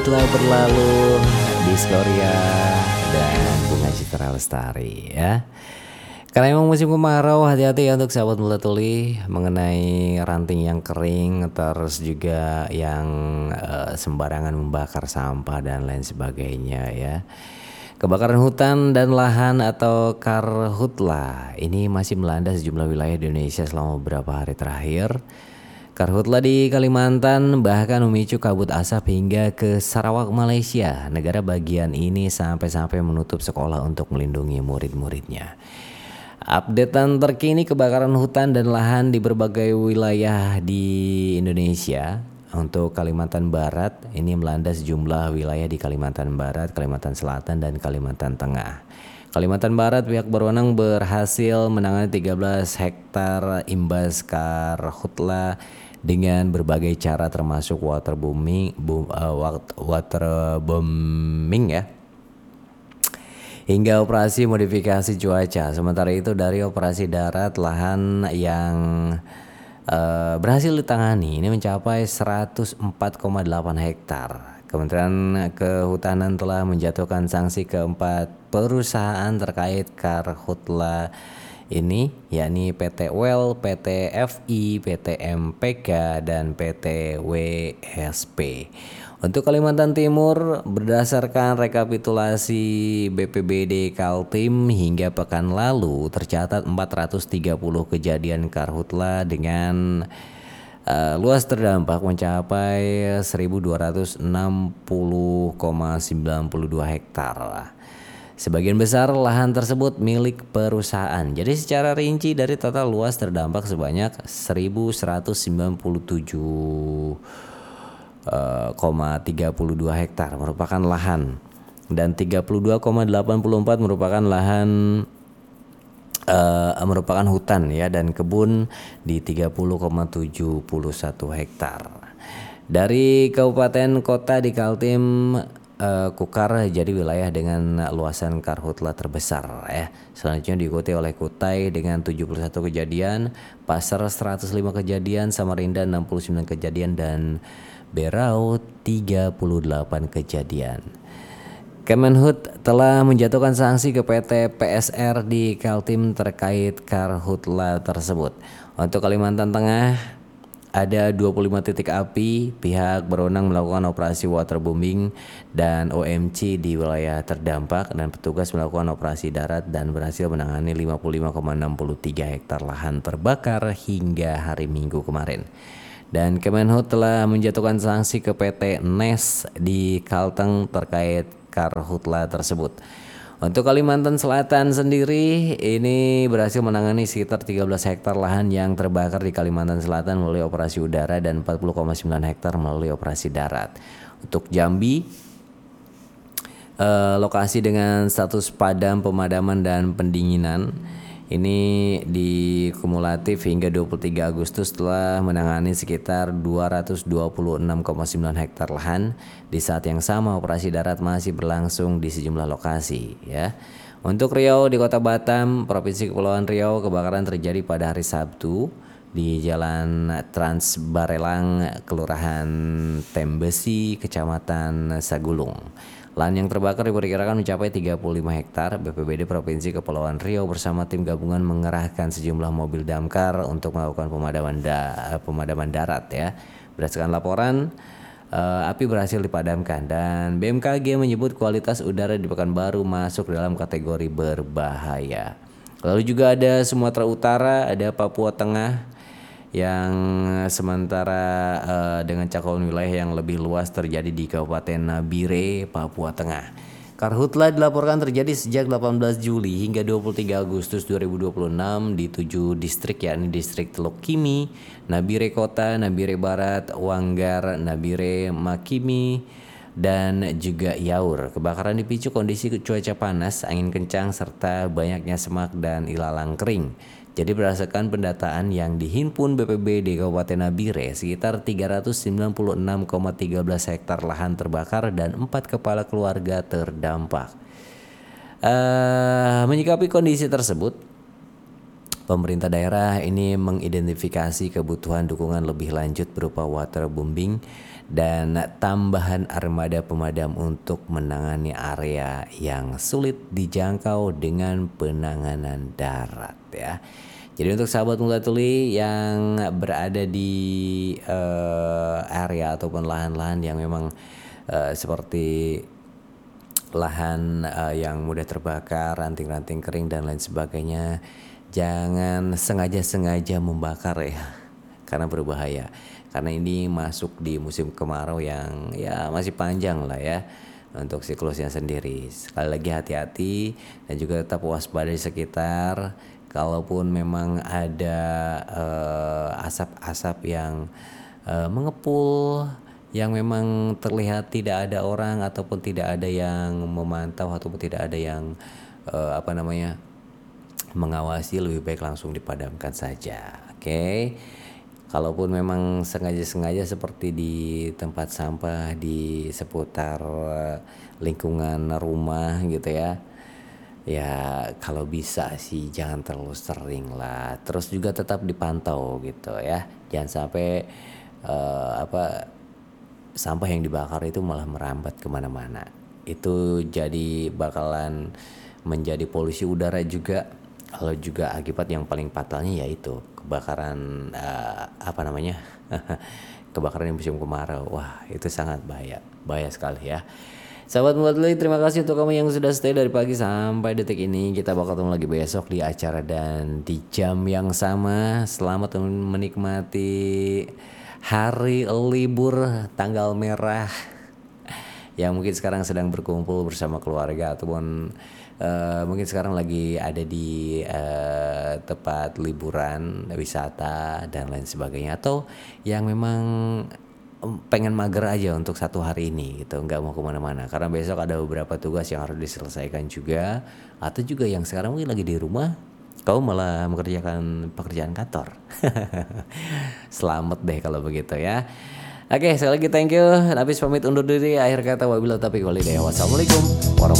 Telah berlalu Diskoria dan Bunga Citra Lestari ya. Karena emang musim kemarau, hati-hati ya untuk sahabat Mulatuli mengenai ranting yang kering, terus juga yang sembarangan membakar sampah dan lain sebagainya ya. Kebakaran hutan dan lahan atau karhutla ini masih melanda sejumlah wilayah di Indonesia selama beberapa hari terakhir. Karhutla di Kalimantan bahkan memicu kabut asap hingga ke Sarawak, Malaysia. Negara bagian ini sampai-sampai menutup sekolah untuk melindungi murid-muridnya. Updatean terkini kebakaran hutan dan lahan di berbagai wilayah di Indonesia. Untuk Kalimantan Barat ini melanda sejumlah wilayah di Kalimantan Barat, Kalimantan Selatan, dan Kalimantan Tengah. Kalimantan Barat pihak berwenang berhasil menangani 13 hektar imbas karhutla dengan berbagai cara termasuk waterbombing ya, hingga operasi modifikasi cuaca. Sementara itu dari operasi darat, lahan yang berhasil ditangani ini mencapai 104,8 hektar. Kementerian Kehutanan telah menjatuhkan sanksi keempat perusahaan terkait karhutla ini, yakni PT Well, PT FI, PT MPK, dan PT WSP. Untuk Kalimantan Timur, berdasarkan rekapitulasi BPBD Kaltim hingga pekan lalu tercatat 430 kejadian karhutla dengan luas terdampak mencapai 1.260,92 hektar. Sebagian besar lahan tersebut milik perusahaan. Jadi secara rinci dari total luas terdampak sebanyak 1.197,32 hektar merupakan lahan dan 32,84 merupakan lahan merupakan hutan ya, dan kebun di 30,71 hektar. Dari kabupaten kota di Kaltim, Kukar jadi wilayah dengan luasan karhutla terbesar ya. Selanjutnya diikuti oleh Kutai dengan 71 kejadian, Pasar 105 kejadian, Samarinda 69 kejadian, dan Berau 38 kejadian. Kemenhub telah menjatuhkan sanksi ke PT PSR di Kaltim terkait karhutla tersebut. Untuk Kalimantan Tengah ada 25 titik api, pihak berwenang melakukan operasi waterbombing dan OMC di wilayah terdampak, dan petugas melakukan operasi darat dan berhasil menangani 55,63 hektar lahan terbakar hingga hari Minggu kemarin. Dan Kemenhub telah menjatuhkan sanksi ke PT NES di Kalteng terkait karhutla tersebut. Untuk Kalimantan Selatan sendiri ini berhasil menangani sekitar 13 hektar lahan yang terbakar di Kalimantan Selatan melalui operasi udara dan 40,9 hektar melalui operasi darat. Untuk Jambi, lokasi dengan status padam pemadaman dan pendinginan ini di kumulatif hingga 23 Agustus telah menangani sekitar 226,9 hektar lahan. Di saat yang sama operasi darat masih berlangsung di sejumlah lokasi ya. Untuk Riau di Kota Batam, Provinsi Kepulauan Riau, kebakaran terjadi pada hari Sabtu di Jalan Trans Barelang, Kelurahan Tembesi, Kecamatan Sagulung. Lahan yang terbakar diperkirakan mencapai 35 hektar. BPBD Provinsi Kepulauan Riau bersama tim gabungan mengerahkan sejumlah mobil damkar untuk melakukan pemadaman darat ya. Berdasarkan laporan, api berhasil dipadamkan dan BMKG menyebut kualitas udara di Pekanbaru masuk dalam kategori berbahaya. Lalu juga ada Sumatera Utara, ada Papua Tengah yang sementara dengan cakupan wilayah yang lebih luas terjadi di Kabupaten Nabire, Papua Tengah. Karhutla dilaporkan terjadi sejak 18 Juli hingga 23 Agustus 2026 di 7 distrik, yakni distrik Teluk Kimi, Nabire Kota, Nabire Barat, Wanggar, Nabire Makimi, dan juga Yaur. Kebakaran dipicu kondisi cuaca panas, angin kencang, serta banyaknya semak dan ilalang kering. Jadi berdasarkan pendataan yang dihimpun BPBD Kabupaten Nabire, sekitar 396,13 hektar lahan terbakar dan 4 kepala keluarga terdampak. Menyikapi kondisi tersebut, pemerintah daerah ini mengidentifikasi kebutuhan dukungan lebih lanjut berupa waterbombing dan tambahan armada pemadam untuk menangani area yang sulit dijangkau dengan penanganan darat ya. Jadi untuk sahabat Multatuli yang berada di area ataupun lahan-lahan yang memang seperti lahan yang mudah terbakar, ranting-ranting kering dan lain sebagainya, jangan sengaja-sengaja membakar ya, karena berbahaya. Karena ini masuk di musim kemarau yang ya masih panjang lah ya untuk siklusnya sendiri. Sekali lagi hati-hati dan juga tetap waspada di sekitar. Kalaupun memang ada asap-asap yang mengepul, yang memang terlihat tidak ada orang ataupun tidak ada yang memantau ataupun tidak ada yang mengawasi, lebih baik langsung dipadamkan saja. Oke. Kalaupun memang sengaja-sengaja seperti di tempat sampah di seputar lingkungan rumah gitu ya. Ya kalau bisa sih jangan terlalu sering lah. Terus juga tetap dipantau gitu ya. Jangan sampai sampah yang dibakar itu malah merambat kemana-mana. Itu jadi bakalan menjadi polusi udara juga. Kalau juga akibat yang paling fatalnya yaitu kebakaran kebakaran di musim kemarau. Wah itu sangat bahaya sekali ya. Sahabat Multatuli, terima kasih untuk kamu yang sudah stay dari pagi sampai detik ini. Kita bakal ketemu lagi besok di acara dan di jam yang sama. Selamat menikmati hari libur tanggal merah yang mungkin sekarang sedang berkumpul bersama keluarga ataupun mungkin sekarang lagi ada di tempat liburan, wisata dan lain sebagainya, atau yang memang pengen mager aja untuk satu hari ini gitu, nggak mau kemana-mana karena besok ada beberapa tugas yang harus diselesaikan juga, atau juga yang sekarang mungkin lagi di rumah kau malah mengerjakan pekerjaan kantor. Selamat deh kalau begitu ya. Oke, sekali lagi thank you. Nabis pamit undur diri. Akhir kata wabillahi taufiq wal hidayah. Wassalamualaikum warahmatullahi wabarakatuh.